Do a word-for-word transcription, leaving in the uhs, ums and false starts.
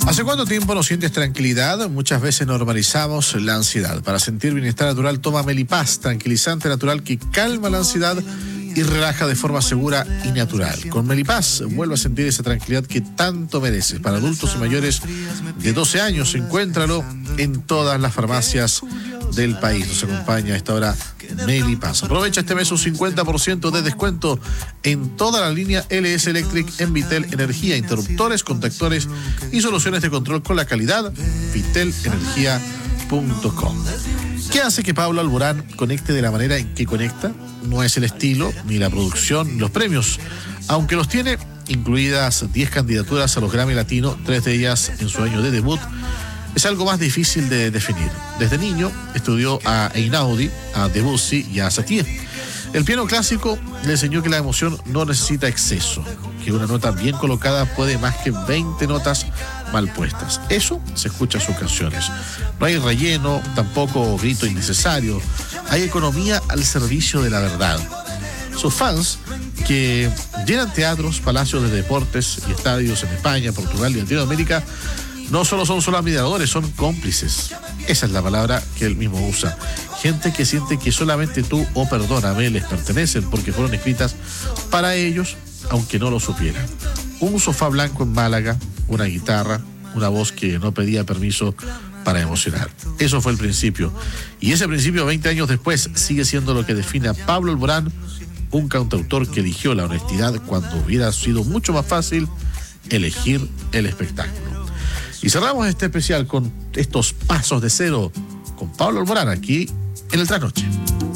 ¿Hace cuánto tiempo no sientes tranquilidad? Muchas veces normalizamos la ansiedad. Para sentir bienestar natural, toma Melipaz, tranquilizante natural que calma la ansiedad y relaja de forma segura y natural. Con Melipaz vuelve a sentir esa tranquilidad que tanto mereces. Para adultos y mayores de doce años, encuéntralo en todas las farmacias del país. Nos acompaña a esta hora Melipaz. Aprovecha este mes un cincuenta por ciento de descuento en toda la línea L S Electric en Vitel Energía, interruptores, contactores y soluciones de control con la calidad vitel energía punto com. ¿Qué hace que Pablo Alborán conecte de la manera en que conecta? No es el estilo, ni la producción, ni los premios, aunque los tiene, incluidas diez candidaturas a los Grammy Latino, tres de ellas en su año de debut. Es algo más difícil de definir. Desde niño estudió a Einaudi, a Debussy y a Satie. El piano clásico le enseñó que la emoción no necesita exceso, que una nota bien colocada puede más que veinte notas mal puestas. Eso se escucha en sus canciones. No hay relleno, tampoco grito innecesario. Hay economía al servicio de la verdad. Sus fans, que llenan teatros, palacios de deportes y estadios en España, Portugal y Latinoamérica, no solo son solo admiradores, son cómplices. Esa es la palabra que él mismo usa. Gente que siente que solamente tú o Perdóname les pertenecen porque fueron escritas para ellos, aunque no lo supieran. Un sofá blanco en Málaga, una guitarra, una voz que no pedía permiso para emocionar. Eso fue el principio. Y ese principio, veinte años después, sigue siendo lo que define a Pablo Alborán, un cantautor que eligió la honestidad cuando hubiera sido mucho más fácil elegir el espectáculo. Y cerramos este especial con estos pasos de cero con Pablo Alborán aquí en el Trasnoche.